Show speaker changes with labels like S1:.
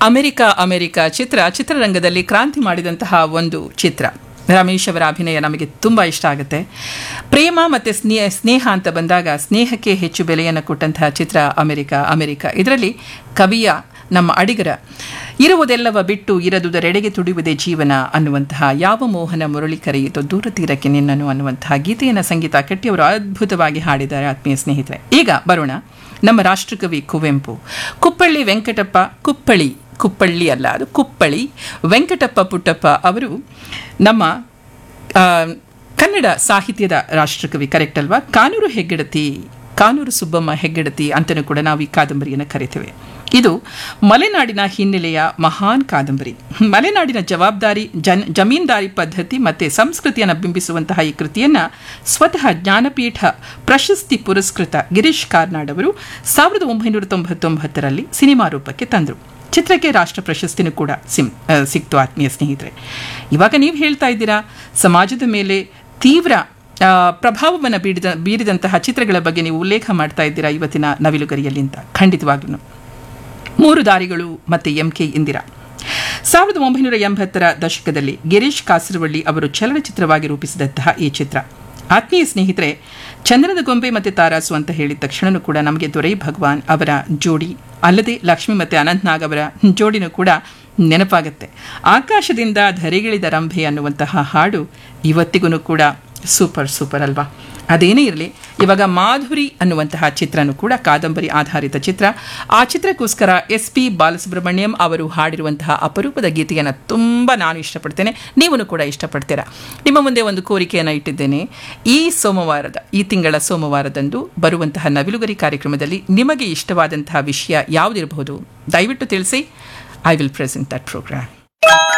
S1: America America ಚಿತ್ರರಂಗದಲ್ಲಿ ಕ್ರಾಂತಿ ಮಾಡಿದಂತಹ ಒಂದು ಚಿತ್ರ. ರಮೇಶ್ ಅವರ ಅಭಿನಯ ನಮಗೆ ತುಂಬ ಇಷ್ಟ ಆಗುತ್ತೆ. ಪ್ರೇಮ ಮತ್ತು ಸ್ನೇಹ ಅಂತ ಬಂದಾಗ ಸ್ನೇಹಕ್ಕೆ ಹೆಚ್ಚು ಬೆಲೆಯನ್ನು ಕೊಟ್ಟಂತಹ ಚಿತ್ರ ಅಮೆರಿಕ. ಇದರಲ್ಲಿ ಕವಿಯ ನಮ್ಮ ಅಡಿಗರ ಇರುವುದೆಲ್ಲವ ಬಿಟ್ಟು ಇರದುದರೆಡೆಗೆ ತುಡಿಯುವುದೇ ಜೀವನ ಅನ್ನುವಂತಹ ಯಾವ ಮೋಹನ ಮುರಳಿ ಕರೆಯಿತು ದೂರ ತೀರಕ್ಕೆ ನಿನ್ನನು ಅನ್ನುವಂತಹ ಗೀತೆಯನ್ನು ಸಂಗೀತ ಕಟ್ಟಿಯವರು ಅದ್ಭುತವಾಗಿ ಹಾಡಿದ್ದಾರೆ ಆತ್ಮೀಯ ಸ್ನೇಹಿತರೆ. ಈಗ ಬರೋಣ ನಮ್ಮ ರಾಷ್ಟ್ರಕವಿ ಕುವೆಂಪು. ಕುಪ್ಪಳ್ಳಿ ವೆಂಕಟಪ್ಪ ಕುಪ್ಪಳ್ಳಿ ಅಲ್ಲ, ಅದು ಕುಪ್ಪಳ್ಳಿ ವೆಂಕಟಪ್ಪ ಪುಟ್ಟಪ್ಪ ಅವರು ನಮ್ಮ ಕನ್ನಡ ಸಾಹಿತ್ಯದ ರಾಷ್ಟ್ರಕವಿ, ಕರೆಕ್ಟ್ ಅಲ್ವಾ? ಕಾನೂರು ಸುಬ್ಬಮ್ಮ ಹೆಗ್ಗಡತಿ ಅಂತಲೂ ಕೂಡ ನಾವು ಈ ಕಾದಂಬರಿಯನ್ನು ಕರಿತೇವೆ. ಇದು ಮಲೆನಾಡಿನ ಹಿನ್ನೆಲೆಯ ಮಹಾನ್ ಕಾದಂಬರಿ. ಮಲೆನಾಡಿನ ಜಮೀನ್ದಾರಿ ಪದ್ಧತಿ ಮತ್ತು ಸಂಸ್ಕೃತಿಯನ್ನು ಬಿಂಬಿಸುವಂತಹ ಈ ಕೃತಿಯನ್ನು ಸ್ವತಃ ಜ್ಞಾನಪೀಠ ಪ್ರಶಸ್ತಿ ಪುರಸ್ಕೃತ ಗಿರೀಶ್ ಕಾರ್ನಾಡ್ ಅವರು 1999ರಲ್ಲಿ ಸಿನಿಮಾ ರೂಪಕ್ಕೆ ತಂದರು. ಚಿತ್ರಕ್ಕೆ ರಾಷ್ಟ್ರ ಪ್ರಶಸ್ತಿನೂ ಕೂಡ ಸಿಕ್ತು ಆತ್ಮೀಯ ಸ್ನೇಹಿತರೆ. ಇವಾಗ ನೀವು ಹೇಳ್ತಾ ಇದ್ದೀರಾ ಸಮಾಜದ ಮೇಲೆ ತೀವ್ರ ಪ್ರಭಾವವನ್ನು ಬೀರಿದಂತಹ ಚಿತ್ರಗಳ ಬಗ್ಗೆ ನೀವು ಉಲ್ಲೇಖ ಮಾಡ್ತಾ ಇದ್ದೀರಾ ಇವತ್ತಿನ ನವಿಲುಗರಿಯಲ್ಲಿ ಅಂತ. ಖಂಡಿತವಾಗ್ಲೂ 3 ದಾರಿಗಳು ಮತ್ತು MK ಇಂದಿರಾ 1980ರ ದಶಕದಲ್ಲಿ ಗಿರೀಶ್ ಕಾಸರವಳ್ಳಿ ಅವರು ಚಲನಚಿತ್ರವಾಗಿ ರೂಪಿಸಿದಂತಹ ಈ ಚಿತ್ರ. ಆತ್ಮೀಯ ಸ್ನೇಹಿತರೆ, ಚಂದ್ರದ ಗೊಂಬೆ ಮತ್ತು ತಾರಾಸು ಅಂತ ಹೇಳಿದ ತಕ್ಷಣವೂ ಕೂಡ ನಮಗೆ ದೊರೈ ಭಗವಾನ್ ಅವರ ಜೋಡಿ, ಅಲ್ಲದೆ ಲಕ್ಷ್ಮಿ ಮತ್ತು ಅನಂತ್ ನಾಗ್ ಅವರ ಜೋಡಿನೂ ಕೂಡ ನೆನಪಾಗುತ್ತೆ. ಆಕಾಶದಿಂದ ಧರೆಗಿಳಿದ ರಂಭೆ ಅನ್ನುವಂತಹ ಹಾಡು ಇವತ್ತಿಗೂ ಕೂಡ ಸೂಪರ್ ಅಲ್ವಾ? ಅದೇನೇ ಇರಲಿ, ಇವಾಗ ಮಾಧುರಿ ಅನ್ನುವಂತಹ ಚಿತ್ರನೂ ಕೂಡ ಕಾದಂಬರಿ ಆಧಾರಿತ ಚಿತ್ರ. ಆ ಚಿತ್ರಕ್ಕೋಸ್ಕರ SP ಬಾಲಸುಬ್ರಹ್ಮಣ್ಯಂ ಅವರು ಹಾಡಿರುವಂತಹ ಅಪರೂಪದ ಗೀತೆಯನ್ನು ತುಂಬ ನಾನು ಇಷ್ಟಪಡ್ತೇನೆ, ನೀವೂ ಕೂಡ ಇಷ್ಟಪಡ್ತೀರಾ. ನಿಮ್ಮ ಮುಂದೆ ಒಂದು ಕೋರಿಕೆಯನ್ನು ಇಟ್ಟಿದ್ದೇನೆ. ಈ ತಿಂಗಳ ಸೋಮವಾರದಂದು ಬರುವಂತಹ ನವಿಲುಗರಿ ಕಾರ್ಯಕ್ರಮದಲ್ಲಿ ನಿಮಗೆ ಇಷ್ಟವಾದಂತಹ ವಿಷಯ ಯಾವುದಿರಬಹುದು ದಯವಿಟ್ಟು ತಿಳಿಸಿ. I will present that program.